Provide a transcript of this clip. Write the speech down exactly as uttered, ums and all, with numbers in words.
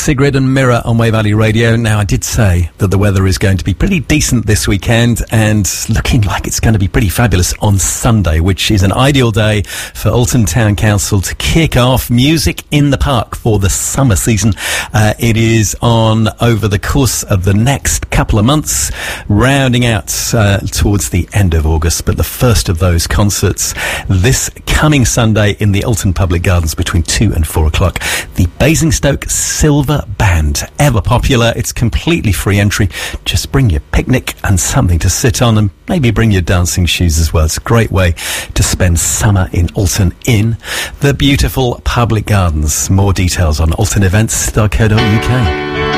Sigrid and Mirror on Wave Valley Radio. Now, I did say that the weather is going to be pretty decent this weekend and looking like it's going to be pretty fabulous on Sunday, which is an ideal day for Alton Town Council to kick off Music in the Park for the summer season. Uh, it is on over the course of the next couple of months, rounding out uh, towards the end of August. But the first of those concerts this coming Sunday in the Alton Public Gardens between two and four o'clock. The Basingstoke Silver Band, ever popular. It's completely free entry. Just bring your picnic and something to sit on, and maybe bring your dancing shoes as well. It's a great way to spend summer in Alton in the beautiful Public Gardens. More details on alton events dot co dot uk.